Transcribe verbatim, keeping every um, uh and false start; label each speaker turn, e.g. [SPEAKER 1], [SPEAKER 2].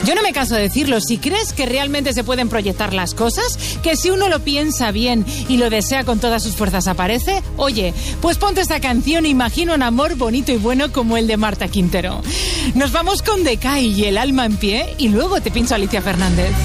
[SPEAKER 1] Yo no me canso de decirlo, si crees que realmente se pueden proyectar las cosas, que si uno lo piensa bien y lo desea con todas sus fuerzas aparece, oye, pues ponte esta canción e imagina un amor bonito y bueno como el de Marta Quintero. Nos vamos con Decay y El alma en pie y luego te pincho a Alicia Fernández.